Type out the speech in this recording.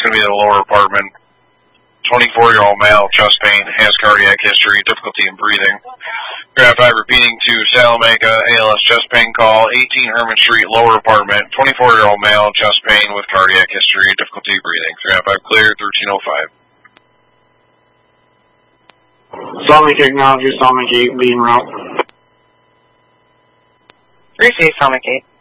going to be in the lower apartment. 24-year-old male, chest pain, has cardiac history, difficulty in breathing. Graph 5 repeating to Salamanca, ALS chest pain call, 18 Herman Street, lower apartment, 24-year-old male, chest pain with cardiac history, difficulty breathing. Graph 5 clear, 1305. Salamanca acknowledges Salamanca being route. Receive Salamanca.